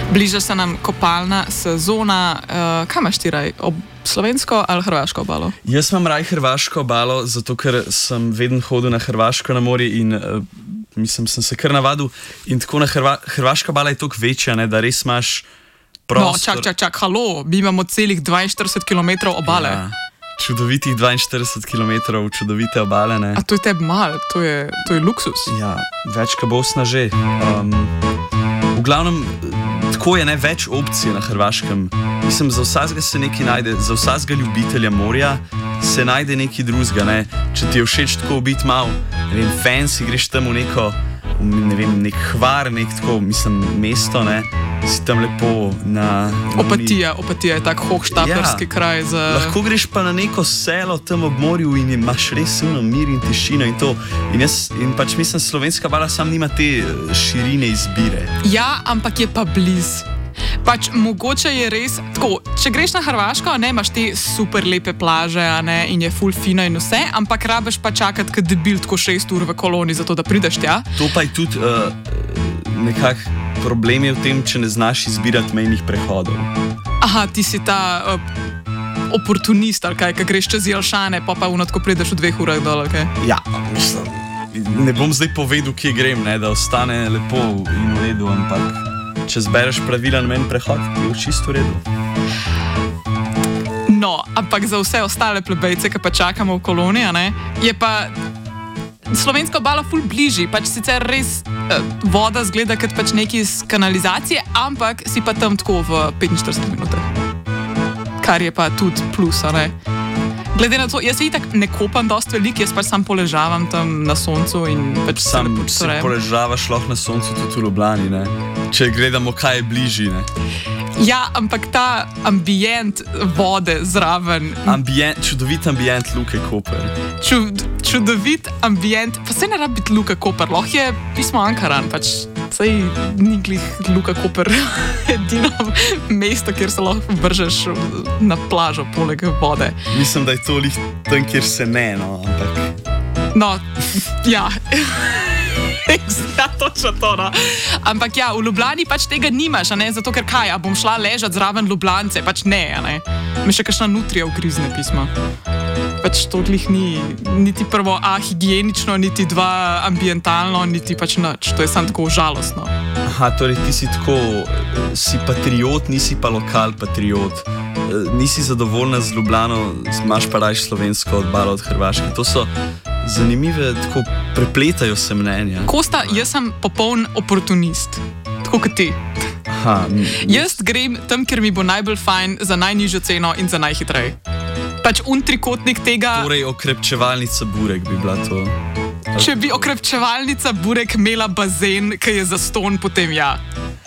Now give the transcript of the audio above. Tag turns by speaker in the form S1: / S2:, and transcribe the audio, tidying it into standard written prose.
S1: Bliža se nam kopalna sezona. Kaj imaš ti raj? Slovensko ali hrvaško obalo?
S2: Jaz imam raj hrvaško obalo, zato ker sem vedno hodil na Hrvaško na morje in sem se kar navadil. In tako na hrvaška obala je toliko večja, ne, da res imaš prostor.
S1: No, čak, halo, mi imamo celih 42 km obale.
S2: Ja, čudovitih 42 km čudovite obale, ne.
S1: A to je tebi malo, to je luksus.
S2: Ja, več ka Bosna že. V glavnem, tako je, ne, več opcij na Hrvaškem. Mislim, za vsakega se nekaj najde, za vsakega ljubitelja morja se najde nekaj drugega, ne. Če ti je všeč tako biti malo, ne vem, fancy, greš tam v neko, ne vem, nek Hvar, nek tako, mislim, mesto, ne, si tam lepo na...
S1: Opatija je tak hochštaplerski kraj za...
S2: Lahko greš pa na neko selo tam ob morju in imaš res mir in tišino in to. In pač mislim, slovenska obala sam nima te širine izbire.
S1: Ja, ampak je pa bliz. Pač mogoče je res tako, če greš na Hrvaško, ne, imaš te super lepe plaže, a ne, in je ful fino in vse, ampak rabiš pa čakati, kad debil tako 6 ur v koloni, zato da prideš tja.
S2: To pa je tudi nekak problem je v tem, če ne znaš izbirati mejnih prehodov.
S1: Aha, ti si ta oportunist, ali kaj, kad greš čez Jelšane, pa unatko prideš v 2 urah dol, kaj?
S2: Ja, mislim, ne bom zdaj povedal, kje grem, ne, da ostane lepo in v redu, ampak če zbereš pravilen mejni prehod, je v čisto v redu.
S1: No, ampak za vse ostale plebejce, ki pa čakamo v koloni, ne, je pa slovenska obala ful bližji, pač sicer res voda zgleda kot pač neki iz kanalizacije, ampak si pa tam tako v 45 minutah. Kar je pa tudi plus, ne. Glede na to, jaz se itak ne kopam dosti veliko, jaz pač sam poležavam tam na soncu in pač
S2: sam poležavaš lahko na soncu tudi v Ljubljani, ne. Če gledamo, kaj je bližji, ne.
S1: Ja, ampak ta ambient vode zraven.
S2: Čudovit ambient Luke Koper.
S1: Čudovit ambient, pa se ne rabi biti Luka Koper, lahko je pismo Ankaran, pač saj ni glih Luka Koper edino mesto, kjer se lahko vržeš na plažo poleg vode.
S2: Mislim, da je to lih tam, kjer se ne, no, ampak...
S1: No, ja... Ja, točno to, no. Ampak ja, v Ljubljani pač tega nimaš, a ne, zato ker kaj, a bom šla ležati zraven Ljubljance, pač ne, a ne. Me še kakšna nutrija ugrizne pisma. Pač to glih ni, niti prvo higienično, niti dva ambientalno, niti pač nič, to je samo tako žalostno.
S2: Aha, torej ti si tako, si patriot, nisi pa lokal patriot. Nisi zadovoljna z Ljubljano, imaš pa rajš slovensko obalo od Hrvaške. To so zanimive, tako prepletajo se mnenja.
S1: Kosta, jaz sem popoln oportunist, tako kot ti.
S2: Aha.
S1: Jaz grem tam, ker mi bo najbolj fajn za najnižjo ceno in za najhitrej. Pač trikotnik tega...
S2: Torej, okrepčevalnica Burek bi bila to.
S1: Če bi okrepčevalnica Burek imela bazen, ki je zastonj, potem ja.